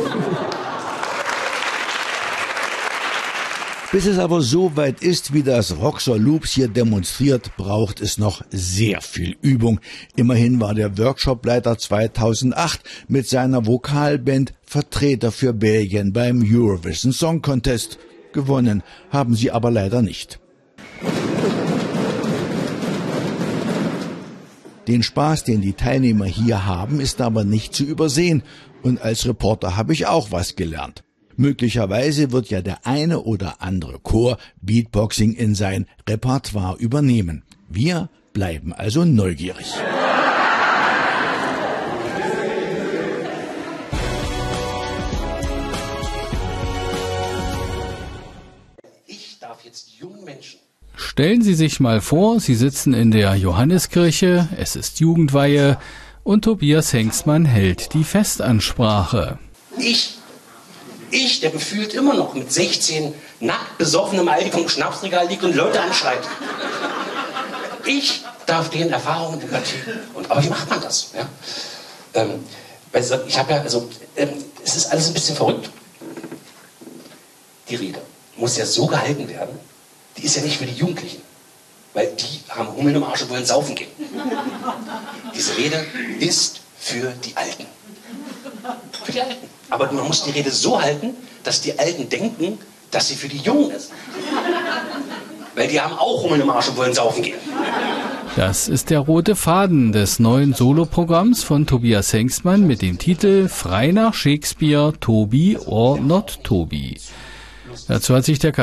Bis es aber so weit ist, wie das Roxor Loops hier demonstriert, braucht es noch sehr viel Übung. Immerhin war der Workshopleiter 2008 mit seiner Vokalband Vertreter für Belgien beim Eurovision Song Contest. Gewonnen haben sie aber leider nicht. Den Spaß, den die Teilnehmer hier haben, ist aber nicht zu übersehen. Und als Reporter habe ich auch was gelernt. Möglicherweise wird ja der eine oder andere Chor Beatboxing in sein Repertoire übernehmen. Wir bleiben also neugierig. Ich darf jetzt jungen Menschen. Stellen Sie sich mal vor, Sie sitzen in der Johanneskirche, es ist Jugendweihe und Tobias Hengstmann hält die Festansprache. Ich, der gefühlt immer noch mit 16 nackt besoffen im Aldi vom Schnapsregal liegt und Leute anschreit. Ich darf denen Erfahrungen übergeben. Aber wie macht man das? Ja? Ich habe ja, es ist alles ein bisschen verrückt. Die Rede muss ja so gehalten werden, die ist ja nicht für die Jugendlichen. Weil die haben Hummeln im Arsch und wollen saufen gehen. Diese Rede ist für die Alten. Für die Alten. Aber man muss die Rede so halten, dass die Alten denken, dass sie für die Jungen ist. Weil die haben auch Hummeln im Arsch und wollen saufen gehen. Das ist der rote Faden des neuen Soloprogramms von Tobias Hengstmann mit dem Titel Frei nach Shakespeare, Tobi or not Tobi. Dazu hat sich der